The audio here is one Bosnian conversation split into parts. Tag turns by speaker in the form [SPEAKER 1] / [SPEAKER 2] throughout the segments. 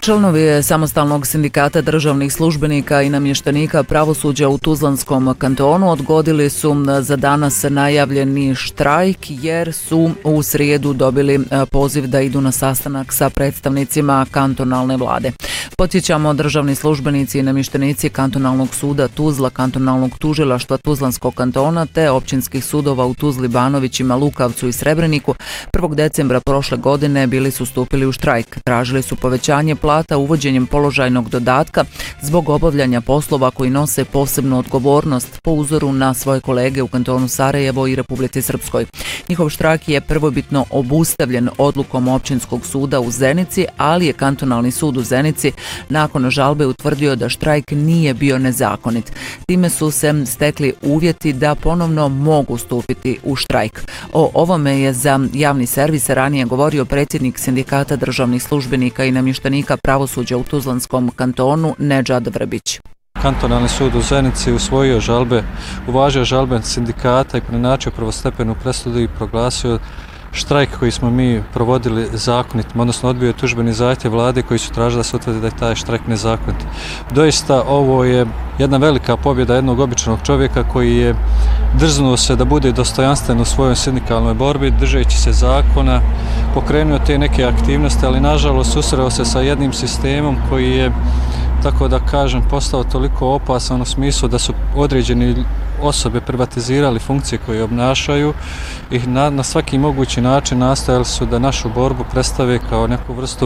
[SPEAKER 1] Članovi samostalnog sindikata državnih službenika i namještenika pravosuđa u Tuzlanskom kantonu odgodili su za danas najavljeni štrajk jer su u srijedu dobili poziv da idu na sastanak sa predstavnicima kantonalne vlade. Podsjećamo, državni službenici i namještenici kantonalnog suda Tuzla, kantonalnog tužilaštva Tuzlanskog kantona te općinskih sudova u Tuzli, Banovićima, Lukavcu i Srebreniku 1. decembra prošle godine bili su stupili u štrajk. Tražili su povećanje plata uvođenjem položajnog dodatka zbog obavljanja poslova koji nose posebnu odgovornost po uzoru na svoje kolege u kantonu Sarajevo i Republici Srpskoj. Njihov štrajk je prvobitno obustavljen odlukom općinskog suda u Zenici, ali je kantonalni sud u Zenici nakon žalbe utvrdio da štrajk nije bio nezakonit. Time su se stekli uvjeti da ponovno mogu stupiti u štrajk. O ovome je za javni servis ranije govorio predsjednik sindikata državnih službenika i namještenika pravosuđa u Tuzlanskom kantonu Nedžad Vrbić.
[SPEAKER 2] Kantonalni sud u Zenici usvojio žalbe, uvažio žalbe sindikata i preinačio prvostepenu presudu i proglasio štrajk koji smo mi provodili zakonitim, odnosno odbio je tužbeni zahtjev vlade koji su tražili da se utvrdi da je taj štrajk nezakonit. Doista ovo je jedna velika pobjeda jednog običnog čovjeka koji je drznuo se da bude dostojanstven u svojoj sindikalnoj borbi, držeći se zakona, pokrenuo te neke aktivnosti, ali nažalost susreo se sa jednim sistemom koji je, tako da kažem, postao toliko opasan u smislu da su određeni osobe privatizirali funkcije koje obnašaju i na svaki mogući način nastojali su da našu borbu predstave kao neku vrstu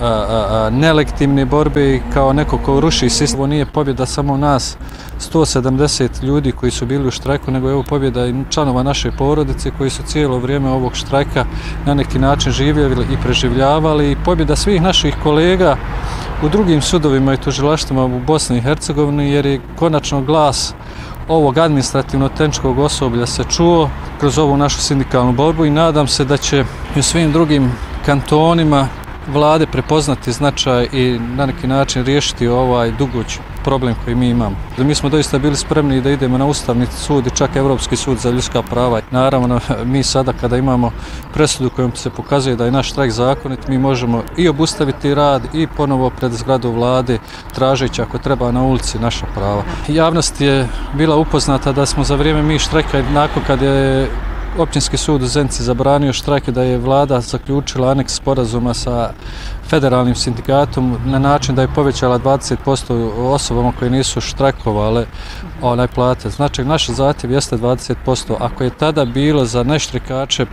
[SPEAKER 2] nelegitimne borbe i kao neko ko ruši sistem. Ovo nije pobjeda samo nas 170 ljudi koji su bili u štrajku, nego je ovo pobjeda i članova naše porodice koji su cijelo vrijeme ovog štrajka na neki način živjeli i preživljavali, i pobjeda svih naših kolega u drugim sudovima i tužilaštvima u Bosni i Hercegovini, jer je konačno glas ovog administrativno-tehničkog osoblja se čuo kroz ovu našu sindikalnu borbu i nadam se da će i u svim drugim kantonima vlade prepoznati značaj i na neki način riješiti ovaj dugoć problem koji mi imamo. Mi smo doista bili spremni da idemo na Ustavni sud i čak Europski sud za ljudska prava. Naravno, mi sada kada imamo presudu kojom se pokazuje da je naš štrajk zakonit, mi možemo i obustaviti rad i ponovo pred zgradu vlade tražeći ako treba na ulici naša prava. Javnost je bila upoznata da smo za vrijeme mi štrajka, nakon kad je Općinski sud u Zenici zabranio štrajk, da je vlada zaključila aneks sporazuma sa federalnim sindikatom na način da je povećala 20% osobama koje nisu štrajkovale plate. Znači, naš zahtjev jeste 20%. Ako je tada bilo za neštrajkače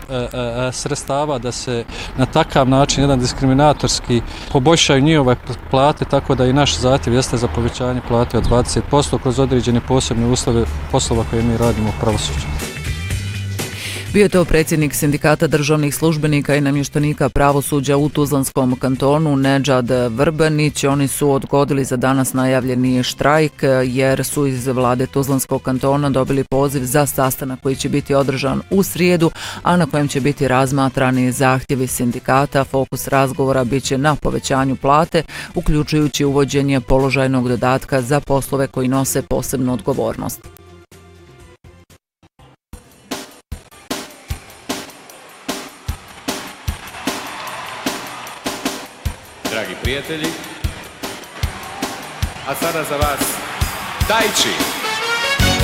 [SPEAKER 2] sredstava da se na takav način jedan diskriminatorski poboljšaju njihove plate, tako da i naš zahtjev jeste za povećanje plate od 20% kroz određene posebne uslove poslova koje mi radimo u pravosuđu.
[SPEAKER 1] Bio je to predsjednik sindikata državnih službenika i namještenika pravosuđa u Tuzlanskom kantonu Nedžad Vrbanić. Oni su odgodili za danas najavljeni štrajk jer su iz vlade Tuzlanskog kantona dobili poziv za sastanak koji će biti održan u srijedu, a na kojem će biti razmatrani zahtjevi sindikata. Fokus razgovora biće na povećanju plate, uključujući uvođenje položajnog dodatka za poslove koji nose posebnu odgovornost.
[SPEAKER 3] Dragi prijatelji, a sada za vas Tai Chi.